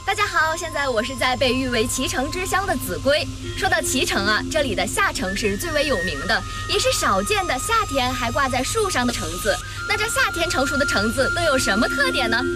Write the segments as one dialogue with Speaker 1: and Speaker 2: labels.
Speaker 1: 大家好，现在我是在被誉为脐橙之乡的秭归。说到脐橙啊，这里的夏橙是最为有名的，也是少见的夏天还挂在树上的橙子。那这夏天成熟的橙子都有什么特点呢？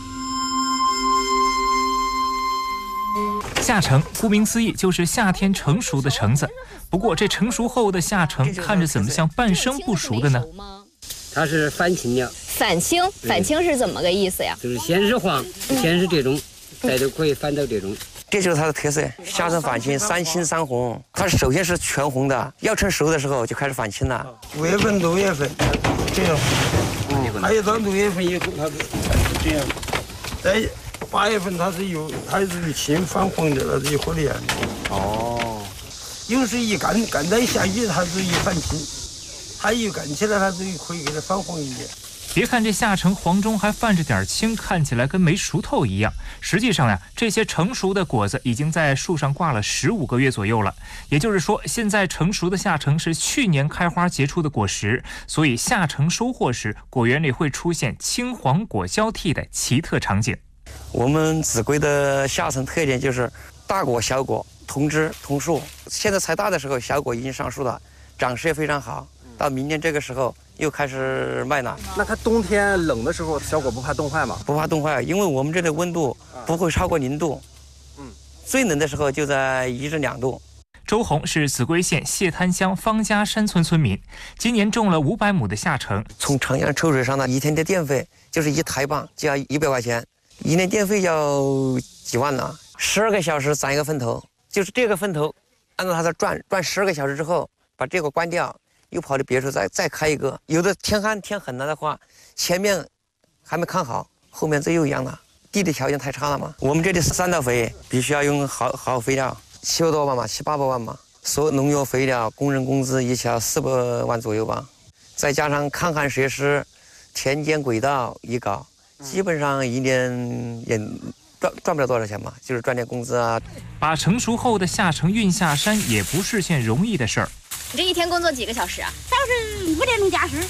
Speaker 2: 夏橙顾名思义就是夏天成熟的橙子。不过这成熟后的夏橙看着怎么像半生不熟的呢？
Speaker 3: 它是返青的。
Speaker 1: 返青，返青是怎么个意思呀？
Speaker 3: 就是先是黄，先是这种，再就可以返到这种。
Speaker 4: 这就是它的特色，夏橙返青三青三红。它首先是全红的，要成熟的时候就开始返青了。
Speaker 5: 5月份、6月份这样，还有到6月份以后它是这样，在8月份它是有青泛黄的，它是有火的。哦，有时一干在下雨，它是一返青。它一干起来，它就可以给它泛黄一点。
Speaker 2: 别看这夏橙黄中还泛着点青，看起来跟没熟透一样。实际上呀，这些成熟的果子已经在树上挂了15个月左右了。也就是说，现在成熟的夏橙是去年开花结出的果实，所以夏橙收获时，果园里会出现青黄果交替的奇特场景。
Speaker 4: 我们秭归的夏橙特点就是大果、小果同枝同树。现在采大的时候，小果已经上树了，长势也非常好。到明年这个时候又开始卖了。
Speaker 6: 那它冬天冷的时候，小果不怕冻坏吗？
Speaker 4: 不怕冻坏，因为我们这里温度不会超过0度。最冷的时候就在1至2度。
Speaker 2: 周红是秭归县谢滩乡方家山村村民，今年种了500亩的夏橙。
Speaker 4: 从长江抽水上的一天的电费就是1台棒就要100块钱，1年电费要几万了。12个小时攒一个分头，就是这个分头按照它的转12个小时之后，把这个关掉。又跑到别处再开一个，有的天寒天狠了的话，前面还没看好，后面这又一样了。地理条件太差了嘛。我们这里3道肥必须要用好肥料，700多万嘛，700、800万嘛。所有农药、肥料、工人工资一起要400万左右吧，再加上抗旱设施、田间轨道一搞，基本上一年也赚不了多少钱嘛，就是赚点工资啊。
Speaker 2: 把成熟后的夏橙运下山也不是件容易的事儿。
Speaker 1: 你这一天工作几个小时啊？
Speaker 7: 早是5点钟加时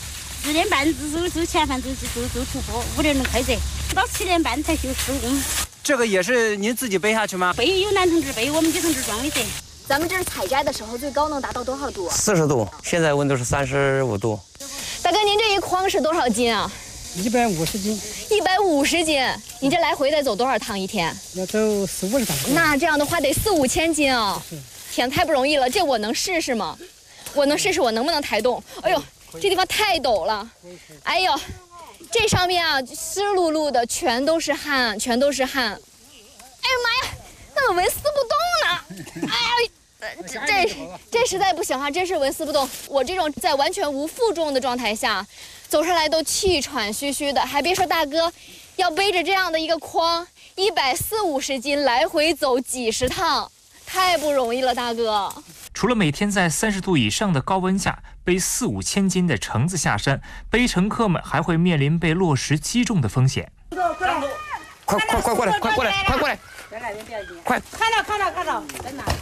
Speaker 7: ，4点半走前饭，走出货，5点钟开始，到7点半才收工。
Speaker 6: 这个也是您自己背下去吗？
Speaker 7: 背有男同志背，我们女同志装的噻。
Speaker 1: 咱们这儿采摘的时候最高能达到多少度啊
Speaker 4: ？40度，现在温度是35度。
Speaker 1: 大哥，您这一筐是多少斤啊
Speaker 8: ？150斤。
Speaker 1: 150斤，你这来回得走多少趟一天？
Speaker 8: 要走40-50趟。
Speaker 1: 那这样的话得4-5千斤啊！天，太不容易了，这我能试试吗？我能试试我能不能抬动？哎呦，这地方太陡了！哎呦，这上面啊湿漉漉的，全都是汗，全都是汗。哎呀妈呀，怎么纹丝不动呢？哎呀，这实在不行啊，真是纹丝不动。我这种在完全无负重的状态下，走上来都气喘吁吁的，还别说大哥，要背着这样的一个筐，140-150斤来回走几10趟。太不容易了，大哥。
Speaker 2: 除了每天在30度以上的高温下背4-5千斤的橙子下山，背乘客们还会面临被落石击中的风险。
Speaker 4: 快过来！快！
Speaker 7: 看到，在哪？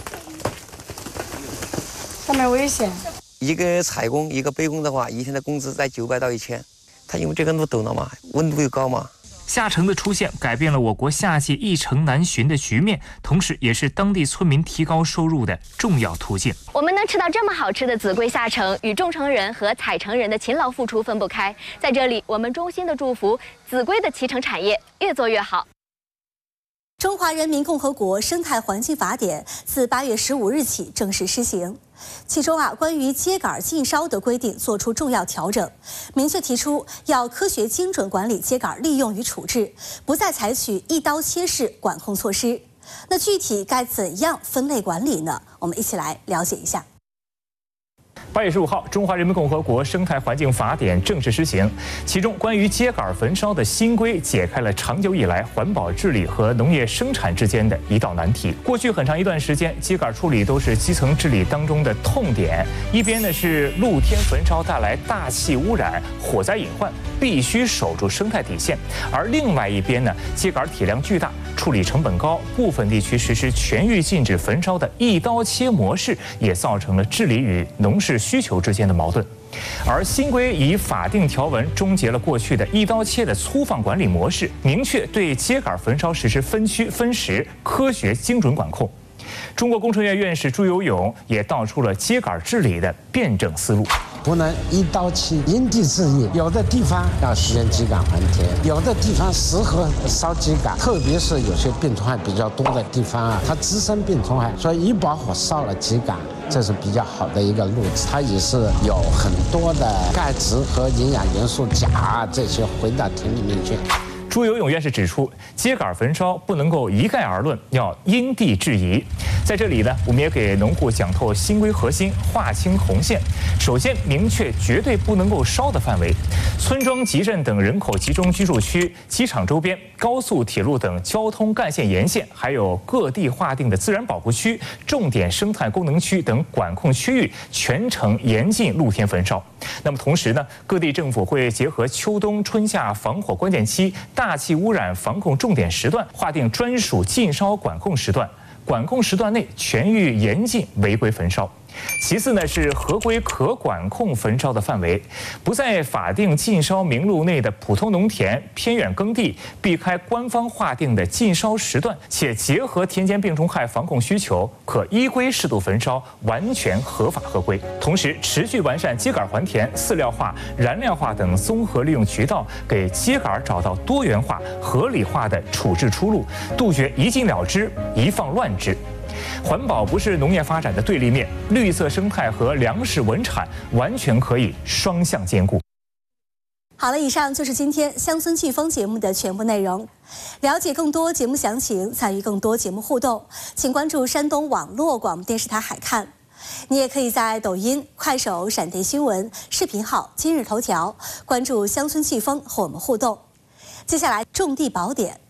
Speaker 8: 上面危险。
Speaker 4: 一个采工，一个背工的话，一天的工资在900到1000。他因为这个路陡了嘛，温度又高嘛。
Speaker 2: 夏橙的出现改变了我国夏季一橙难寻的局面，同时也是当地村民提高收入的重要途径。
Speaker 1: 我们能吃到这么好吃的秭归夏橙，与种橙人和采橙人的勤劳付出分不开。在这里，我们衷心的祝福秭归的脐橙产业越做越好。
Speaker 9: 中华人民共和国生态环境法典自8月15日起正式施行，其中关于秸秆禁烧的规定作出重要调整，明确提出要科学精准管理秸秆利用与处置，不再采取一刀切式管控措施。那具体该怎样分类管理呢？我们一起来了解一下。
Speaker 2: 8月15号，《中华人民共和国生态环境法典》正式施行，其中关于秸秆焚烧的新规解开了长久以来环保治理和农业生产之间的一道难题。过去很长一段时间，秸秆处理都是基层治理当中的痛点。一边呢是露天焚烧带来大气污染、火灾隐患，必须守住生态底线；而另外一边呢，秸秆体量巨大，处理成本高，部分地区实施全域禁止焚烧的一刀切模式，也造成了治理与农事需求之间的矛盾。 而新规以法定条文终结了过去的一刀切的粗放管理模式，明确对秸秆焚烧实施分区分时、科学精准管控。中国工程院院士朱有勇也道出了秸秆治理的辩证思路。
Speaker 10: 不能一刀切，因地制宜。有的地方要实现秸秆还田，有的地方适合烧秸秆，特别是有些病虫害比较多的地方啊，它滋生病虫害，所以一把火烧了秸秆，这是比较好的一个路子。它也是有很多的钙质和营养元素钾这些回到田里面去。
Speaker 2: 朱有勇院士指出，秸秆焚烧不能够一概而论，要因地制宜。在这里呢，我们也给农户讲透新规核心，划清红线。首先，明确绝对不能够烧的范围，村庄、集镇等人口集中居住区、机场周边、高速铁路等交通干线沿线，还有各地划定的自然保护区、重点生态功能区等管控区域，全程严禁露天焚烧。那么同时呢，各地政府会结合秋冬、春夏防火关键期、大气污染防控重点时段，划定专属禁烧管控时段，管控时段内全域严禁违规焚烧。其次呢，是合规可管控焚烧的范围，不在法定禁烧名录内的普通农田、偏远耕地，避开官方划定的禁烧时段，且结合田间病虫害防控需求，可依规适度焚烧，完全合法合规。同时，持续完善秸秆还田、饲料化、燃料化等综合利用渠道，给秸秆找到多元化、合理化的处置出路，杜绝一禁了之、一放乱之。环保不是农业发展的对立面，绿色生态和粮食稳产完全可以双向兼顾。
Speaker 9: 好了，以上就是今天《乡村季风》节目的全部内容。了解更多节目详情，参与更多节目互动，请关注山东网络广播电视台海看。你也可以在抖音、快手、闪电新闻、视频号、今日头条关注《乡村季风》和我们互动。接下来，种地宝典。